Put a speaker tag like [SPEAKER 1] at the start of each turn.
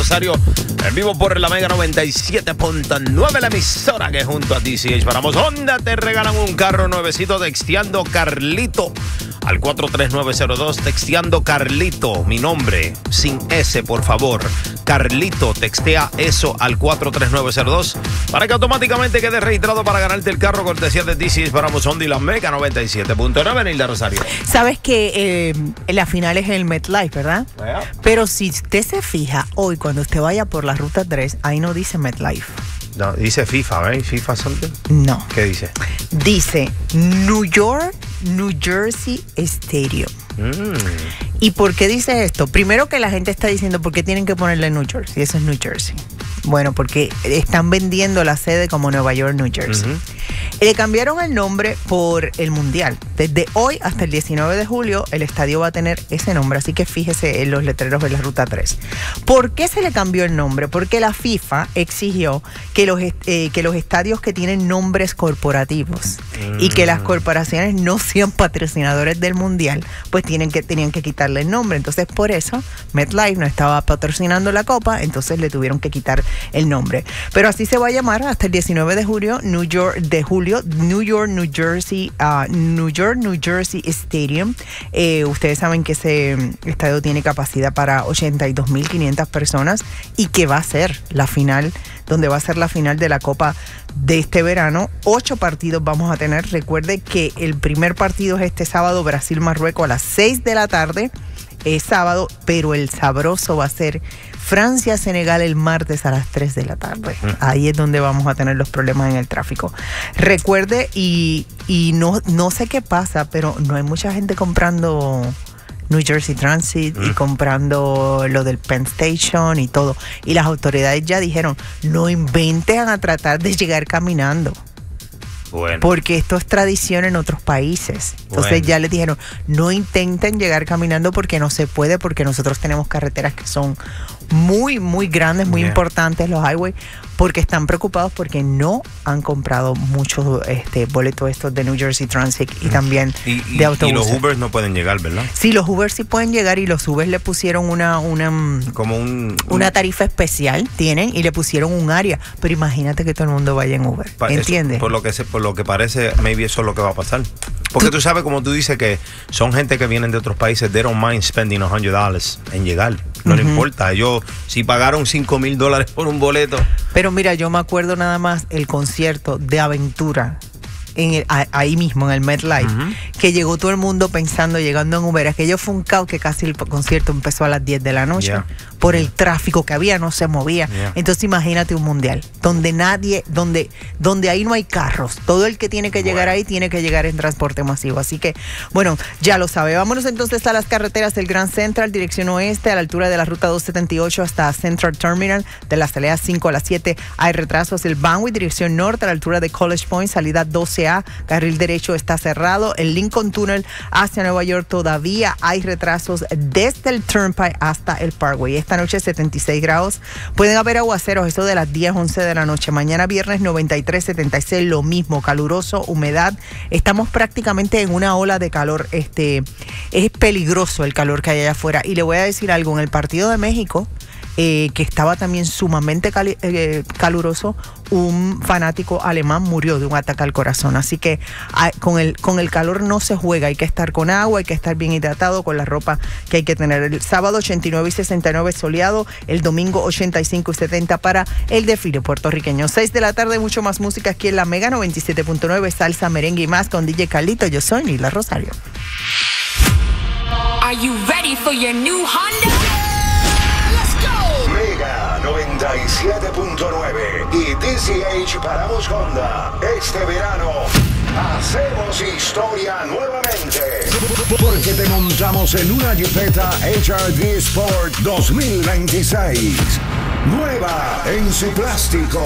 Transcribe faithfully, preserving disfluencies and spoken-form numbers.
[SPEAKER 1] Rosario, en vivo por la Mega noventa y siete punto nueve, la emisora que junto a D C H Paramos Honda te regalan un carro nuevecito texteando Carlito al cuatro tres nueve cero dos, texteando Carlito, mi nombre, sin S, por favor. Carlito, textea eso al cuatro tres nueve cero dos para que automáticamente quede registrado para ganarte el carro cortesía de D C H Paramos Honda y la Mega noventa y siete punto nueve, Nilda Rosario.
[SPEAKER 2] Sabes que eh, la final es el MetLife, ¿verdad? Yeah. Pero si usted se fija, hoy cuando usted vaya por la ruta tres, ahí no dice MetLife.
[SPEAKER 1] No, dice FIFA, ¿eh? ¿FIFA something?
[SPEAKER 2] No.
[SPEAKER 1] ¿Qué dice?
[SPEAKER 2] Dice New York, New Jersey Stadium. Mm. ¿Y por qué dice esto? Primero que la gente está diciendo, ¿por qué tienen que ponerle New Jersey? Eso es New Jersey. Bueno, porque están vendiendo la sede como Nueva York, New Jersey. Uh-huh. Le cambiaron el nombre por el Mundial. Desde hoy hasta el diecinueve de julio, el estadio va a tener ese nombre. Así que fíjese en los letreros de la Ruta tres. ¿Por qué se le cambió el nombre? Porque la FIFA exigió que los, eh, que los estadios que tienen nombres corporativos mm. y que las corporaciones no sean patrocinadores del Mundial, pues tienen que, tenían que quitarle el nombre. Entonces, por eso, MetLife no estaba patrocinando la Copa, entonces le tuvieron que quitar el nombre. Pero así se va a llamar hasta el diecinueve de julio, New York, de julio, New York, New Jersey, uh, New York, New Jersey Stadium. Eh, ustedes saben que ese estadio tiene capacidad para ochenta y dos mil quinientas personas y que va a ser la final, donde va a ser la final de la Copa de este verano. Ocho partidos vamos a tener. Recuerde que el primer partido es este sábado, Brasil-Marruecos a las seis de la tarde. Es sábado, pero el sabroso va a ser Francia-Senegal el martes a las tres de la tarde. Ahí es donde vamos a tener los problemas en el tráfico. Recuerde, y, y no, no sé qué pasa, pero no hay mucha gente comprando New Jersey Transit mm. y comprando lo del Penn Station y todo. Y las autoridades ya dijeron, no inventen a tratar de llegar caminando. Bueno. Porque esto es tradición en otros países. Entonces bueno. ya les dijeron, no intenten llegar caminando porque no se puede, porque nosotros tenemos carreteras que son muy, muy grandes, muy yeah. importantes, los highways, porque están preocupados porque no han comprado muchos este, boletos estos de New Jersey Transit y también
[SPEAKER 1] y, y,
[SPEAKER 2] de autobuses.
[SPEAKER 1] Y los Ubers no pueden llegar, ¿verdad?
[SPEAKER 2] Sí, los Ubers sí pueden llegar y los Ubers le pusieron una una,
[SPEAKER 1] Como un,
[SPEAKER 2] una tarifa especial, tienen, y le pusieron un área. Pero imagínate que todo el mundo vaya en Uber, ¿entiendes?
[SPEAKER 1] Por lo que se, por lo que parece, maybe eso es lo que va a pasar. Porque tú, tú sabes, como tú dices, que son gente que vienen de otros países, they don't mind spending one hundred dollars en llegar. No uh-huh. le importa. Ellos, si pagaron cinco mil dólares por un boleto.
[SPEAKER 2] Pero mira, yo me acuerdo nada más el concierto de Aventura en el, ahí mismo en el MetLife, uh-huh. que llegó todo el mundo pensando, llegando en Uber. Aquello fue un caos que casi el concierto empezó a las diez de la noche yeah. por yeah. el tráfico que había, no se movía. Yeah. Entonces imagínate un mundial donde nadie, donde, donde ahí no hay carros. Todo el que tiene que llegar bueno. ahí tiene que llegar en transporte masivo. Así que, bueno, ya lo sabe. Vámonos entonces a las carreteras del Grand Central, dirección oeste, a la altura de la ruta doscientos setenta y ocho hasta Central Terminal, de las salidas cinco a las siete hay retrasos. El Banway, dirección norte, a la altura de College Point, salida doce A, carril derecho está cerrado. El Lincoln Tunnel hacia Nueva York todavía hay retrasos desde el Turnpike hasta el Parkway. Esta noche setenta y seis grados. Pueden haber aguaceros, eso de las diez, once de la noche. Mañana viernes noventa y tres, setenta y seis, lo mismo, caluroso, humedad. Estamos prácticamente en una ola de calor. Este, es peligroso el calor que hay allá afuera. Y le voy a decir algo, en el partido de México, Eh, que estaba también sumamente cali- eh, caluroso, un fanático alemán murió de un ataque al corazón. Así que hay, con, el, con el calor no se juega, hay que estar con agua, hay que estar bien hidratado, con la ropa que hay que tener. El sábado ochenta y nueve y sesenta y nueve soleado, el domingo ochenta y cinco y setenta para el desfile puertorriqueño. seis de la tarde, mucho más música aquí en la Mega noventa y siete punto nueve, salsa, merengue y más con D J Carlito. Yo soy Nilda Rosario.
[SPEAKER 3] Are you ready for your new Honda?
[SPEAKER 4] Mega noventa y siete punto nueve y D C H Paramos Honda. Este verano hacemos historia nuevamente. Porque te montamos en una Jipeta H R V Sport dos mil veintiséis. Nueva en su plástico.